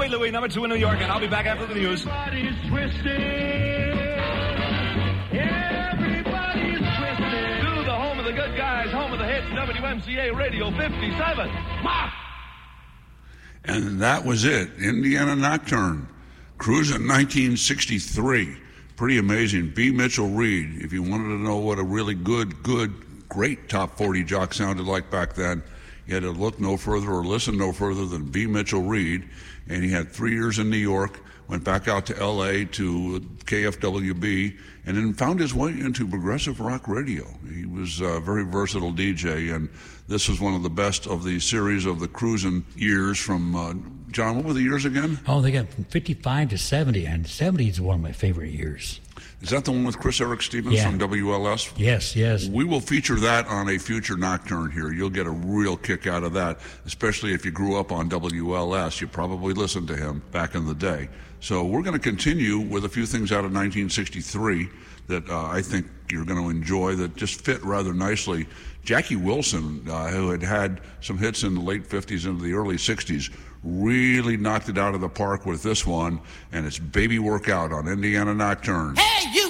Louie, Louie, number 2 in New York, and I'll be back after the news. Everybody's twisted. Everybody's twisted. To the home of the good guys, home of the hits, WMCA Radio 57. Ma! And that was it. Indiana Nocturne. Cruising 1963. Pretty amazing. B. Mitchell Reed. If you wanted to know what a really great top 40 jock sounded like back then, you had to look no further or listen no further than B. Mitchell Reed. And he had 3 years in New York, went back out to L.A. to KFWB, and then found his way into progressive rock radio. He was a very versatile DJ, and this was one of the best of the series of the cruising years from, John, what were the years again? Oh, they got from 55 to 70, and 70 is one of my favorite years. Is that the one with Chris Eric Stevens from WLS? Yes, yes. We will feature that on a future Nocturne here. You'll get a real kick out of that, especially if you grew up on WLS. You probably listened to him back in the day. So we're going to continue with a few things out of 1963 that I think you're going to enjoy that just fit rather nicely. Jackie Wilson, who had some hits in the late 50s into the early 60s, really knocked it out of the park with this one, and it's Baby Workout on Indiana Nocturne. Hey, you!